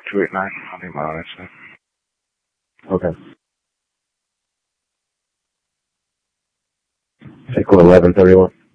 289. I'll need my own incident. Okay. Vehicle 1131.